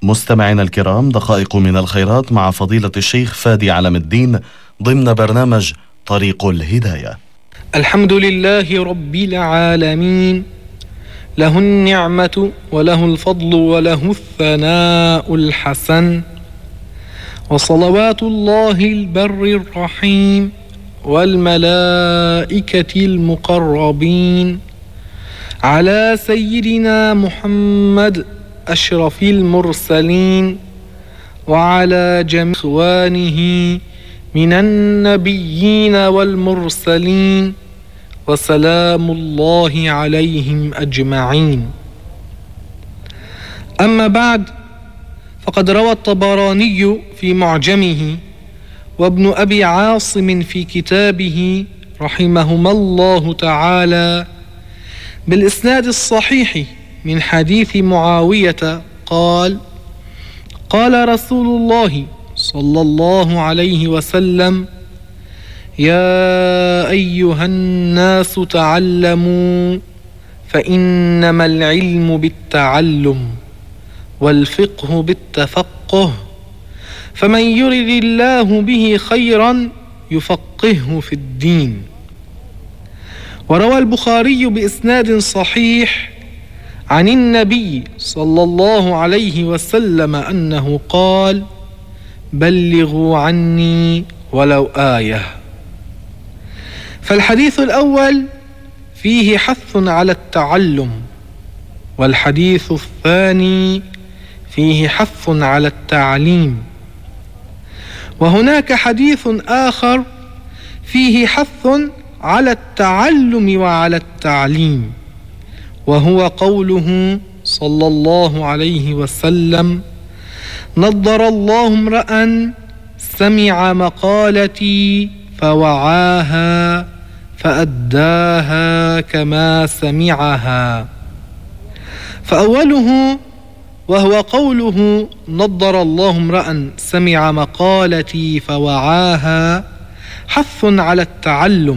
مستمعينا الكرام، دقائق من الخيرات مع فضيلة الشيخ فادي علم الدين ضمن برنامج طريق الهداية. الحمد لله رب العالمين، له النعمة وله الفضل وله الثناء الحسن، وصلوات الله البر الرحيم والملائكة المقربين على سيدنا محمد أشرف المرسلين وعلى جميع إخوانه من النبيين والمرسلين، وسلام الله عليهم أجمعين. أما بعد، فقد روى الطبراني في معجمه وابن أبي عاصم في كتابه رحمهما الله تعالى بالإسناد الصحيح من حديث معاوية قال: قال رسول الله صلى الله عليه وسلم: يا أيها الناس تعلموا، فإنما العلم بالتعلم والفقه بالتفقه، فمن يرد الله به خيرا يفقهه في الدين. وروى البخاري بإسناد صحيح عن النبي صلى الله عليه وسلم أنه قال: بلغوا عني ولو آية. فالحديث الأول فيه حث على التعلم، والحديث الثاني فيه حث على التعليم. وهناك حديث آخر فيه حث على التعلم وعلى التعليم، وهو قوله صلى الله عليه وسلم: نضر الله امرأ سمع مقالتي فوعاها فأداها كما سمعها. فأوله وهو قوله نضر الله امرأ سمع مقالتي فوعاها حث على التعلم،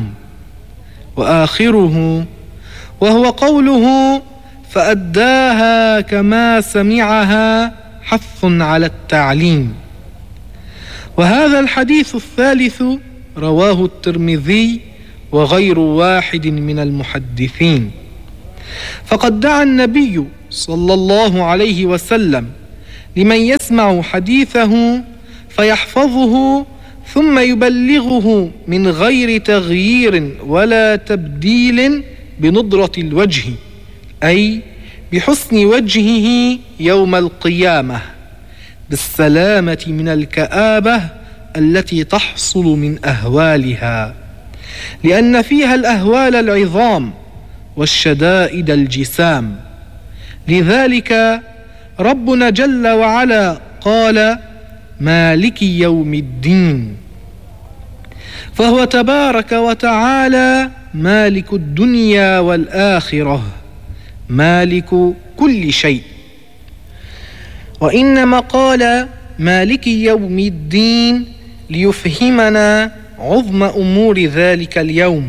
وآخره وهو قوله فأداها كما سمعها حث على التعليم. وهذا الحديث الثالث رواه الترمذي وغير واحد من المحدثين. فقد دعا النبي صلى الله عليه وسلم لمن يسمع حديثه فيحفظه ثم يبلغه من غير تغيير ولا تبديل بنضرة الوجه، أي بحسن وجهه يوم القيامة، بالسلامة من الكآبة التي تحصل من أهوالها، لأن فيها الأهوال العظام والشدائد الجسام. لذلك ربنا جل وعلا قال: مالك يوم الدين، فهو تبارك وتعالى مالك الدنيا والآخرة، مالك كل شيء. وإنما قال مالك يوم الدين ليفهمنا عظم أمور ذلك اليوم،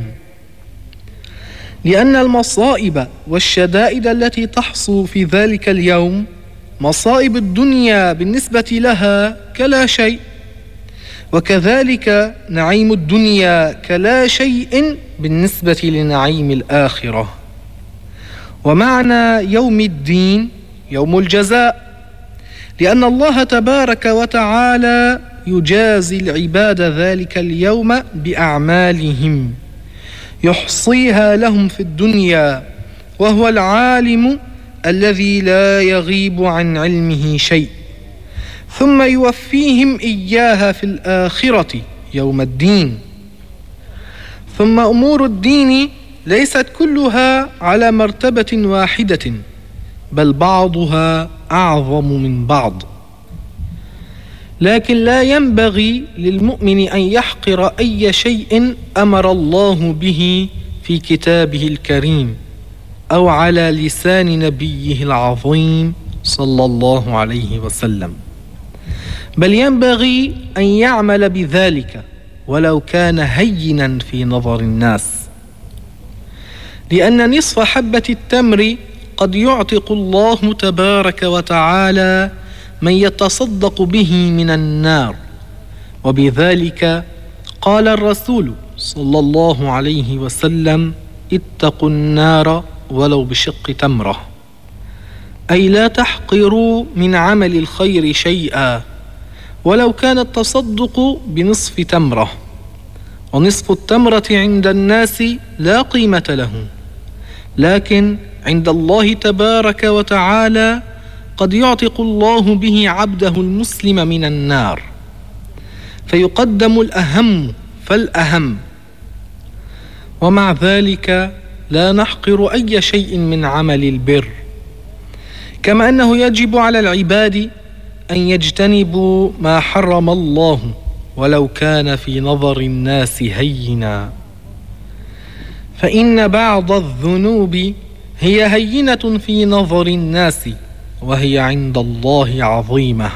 لأن المصائب والشدائد التي تحصل في ذلك اليوم مصائب الدنيا بالنسبة لها كلا شيء، وكذلك نعيم الدنيا كلا شيء بالنسبة لنعيم الآخرة. ومعنى يوم الدين يوم الجزاء، لأن الله تبارك وتعالى يجازي العباد ذلك اليوم بأعمالهم يحصيها لهم في الدنيا، وهو العالم الذي لا يغيب عن علمه شيء، ثم يوفيهم إياها في الآخرة يوم الدين. ثم أمور الدين ليست كلها على مرتبة واحدة، بل بعضها أعظم من بعض. لكن لا ينبغي للمؤمن أن يحقر أي شيء أمر الله به في كتابه الكريم أو على لسان نبيه العظيم صلى الله عليه وسلم، بل ينبغي أن يعمل بذلك ولو كان هينا في نظر الناس، لأن نصف حبة التمر قد يعتق الله تبارك وتعالى من يتصدق به من النار. وبذلك قال الرسول صلى الله عليه وسلم: اتقوا النار ولو بشق تمرة. أي لا تحقروا من عمل الخير شيئا ولو كان التصدق بنصف تمرة، ونصف التمرة عند الناس لا قيمة له، لكن عند الله تبارك وتعالى قد يعتق الله به عبده المسلم من النار، فيقدم الأهم فالأهم. ومع ذلك لا نحقر أي شيء من عمل البر، كما أنه يجب على العباد أن يجتنبوا ما حرم الله ولو كان في نظر الناس هينا، فإن بعض الذنوب هي هينة في نظر الناس وهي عند الله عظيمة،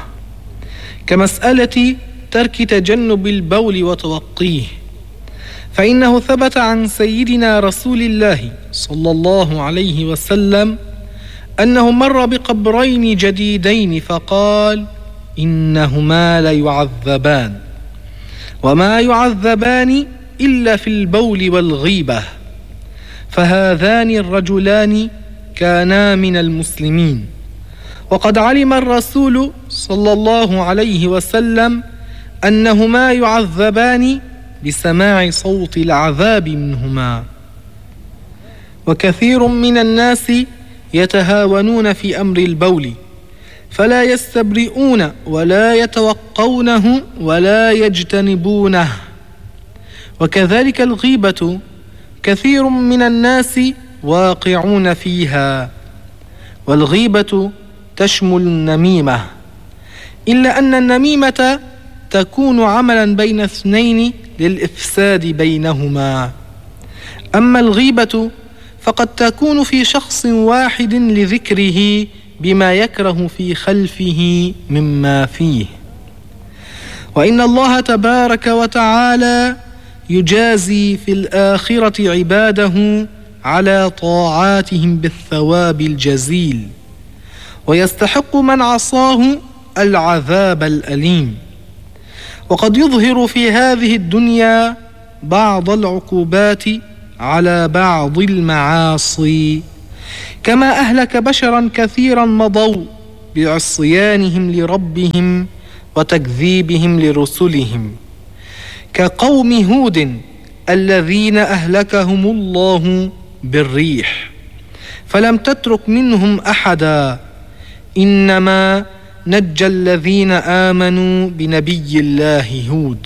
كمسألة ترك تجنب البول وتوقيه، فإنه ثبت عن سيدنا رسول الله صلى الله عليه وسلم أنه مر بقبرين جديدين فقال: إنهما ليعذبان، وما يعذبان إلا في البول والغيبة. فهذان الرجلان كانا من المسلمين، وقد علم الرسول صلى الله عليه وسلم أنهما يعذبان بسماع صوت العذاب منهما. وكثير من الناس يتهاونون في أمر البول، فلا يستبرئون ولا يتوقونه ولا يجتنبونه. وكذلك الغيبة كثير من الناس واقعون فيها، والغيبة تشمل النميمة، إلا أن النميمة تكون عملا بين اثنين للإفساد بينهما، أما الغيبة فقد تكون في شخص واحد لذكره بما يكره في خلفه مما فيه. وإن الله تبارك وتعالى يجازي في الآخرة عباده على طاعاتهم بالثواب الجزيل، ويستحق من عصاه العذاب الأليم. وقد يظهر في هذه الدنيا بعض العقوبات على بعض المعاصي، كما أهلك بشرا كثيرا مضوا بعصيانهم لربهم وتكذيبهم لرسلهم، كقوم هود الذين أهلكهم الله بالريح فلم تترك منهم أحدا، إنما نجى الذين آمنوا بنبي الله هود.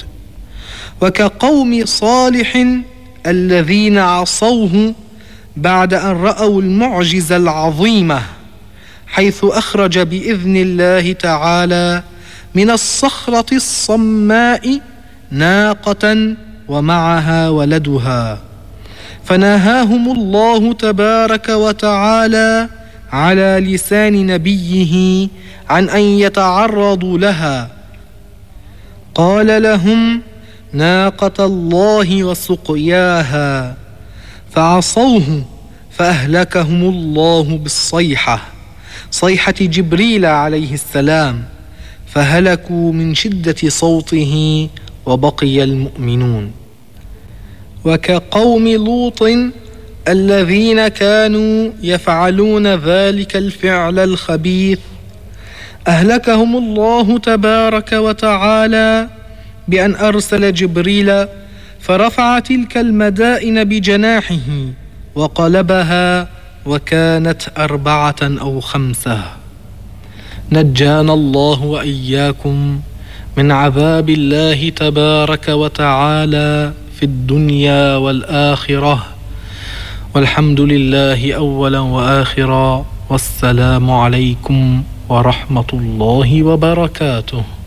وكقوم صالح الذين عصوه بعد أن رأوا المعجزة العظيمة، حيث أخرج بإذن الله تعالى من الصخرة الصماء ناقة ومعها ولدها، فنهاهم الله تبارك وتعالى على لسان نبيه عن أن يتعرضوا لها، قال لهم: ناقة الله وسقياها، فعصوه فأهلكهم الله بالصيحة، صيحة جبريل عليه السلام، فهلكوا من شدة صوته وبقي المؤمنون. وكقوم لوط الذين كانوا يفعلون ذلك الفعل الخبيث، أهلكهم الله تبارك وتعالى بأن أرسل جبريل فرفع تلك المدائن بجناحه وقلبها، وكانت 4 أو 5. نجانا الله وإياكم من عذاب الله تبارك وتعالى في الدنيا والآخرة، والحمد لله أولا وآخرا، والسلام عليكم ورحمة الله وبركاته.